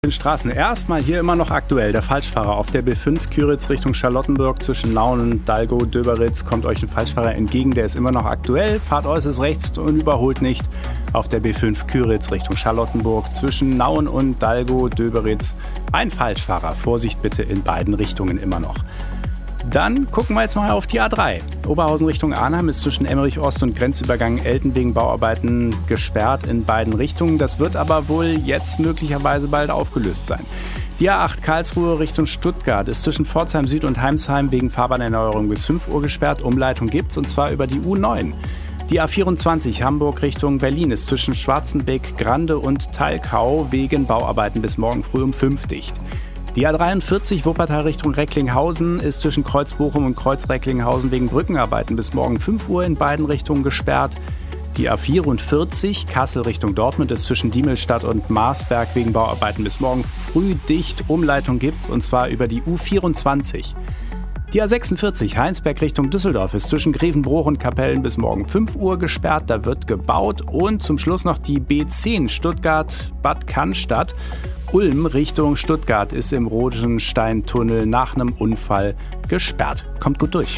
Den Straßen. Erstmal hier immer noch aktuell. Der Falschfahrer auf der B5 Küritz Richtung Charlottenburg zwischen Nauen und Dalgow, Döberitz kommt euch ein Falschfahrer entgegen. Der ist immer noch aktuell. Fahrt äußerst rechts und überholt nicht. Auf der B5 Küritz Richtung Charlottenburg zwischen Nauen und Dalgow, Döberitz ein Falschfahrer. Vorsicht bitte in beiden Richtungen immer noch. Dann gucken wir jetzt mal auf die A3. Oberhausen Richtung Arnhem ist zwischen Emmerich Ost und Grenzübergang Elten wegen Bauarbeiten gesperrt in beiden Richtungen. Das wird aber wohl jetzt möglicherweise bald aufgelöst sein. Die A8 Karlsruhe Richtung Stuttgart ist zwischen Pforzheim Süd und Heimsheim wegen Fahrbahnerneuerung bis 5 Uhr gesperrt. Umleitung gibt's und zwar über die U9. Die A24 Hamburg Richtung Berlin ist zwischen Schwarzenbeck, Grande und Talkau wegen Bauarbeiten bis morgen früh um 5 dicht. Die A43 Wuppertal Richtung Recklinghausen ist zwischen Kreuz Bochum und Kreuz Recklinghausen wegen Brückenarbeiten bis morgen 5 Uhr in beiden Richtungen gesperrt. Die A44 Kassel Richtung Dortmund ist zwischen Diemelstadt und Marsberg wegen Bauarbeiten bis morgen früh dicht. Umleitung gibt's und zwar über die U24. Die A46 Heinsberg Richtung Düsseldorf ist zwischen Grevenbroich und Kapellen bis morgen 5 Uhr gesperrt. Da wird gebaut. Und zum Schluss noch die B10 Stuttgart-Bad Cannstatt. Ulm Richtung Stuttgart ist im Rodensteintunnel nach einem Unfall gesperrt. Kommt gut durch.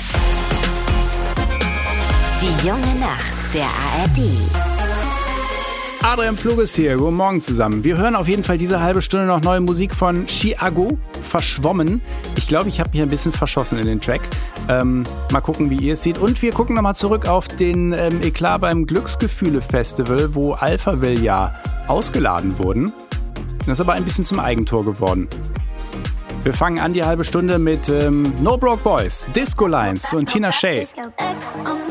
Die junge Nacht der ARD. Adrian Flug ist hier. Guten Morgen zusammen. Wir hören auf jeden Fall diese halbe Stunde noch neue Musik von Chiago, Verschwommen. Ich glaube, ich habe mich ein bisschen verschossen in den Track. Mal gucken, wie ihr es seht. Und wir gucken nochmal zurück auf den Eklat beim Glücksgefühle-Festival, wo Alphaville ja ausgeladen wurden. Das ist aber ein bisschen zum Eigentor geworden. Wir fangen an die halbe Stunde mit No Broke Boys, Disco Lines und Tina Shea.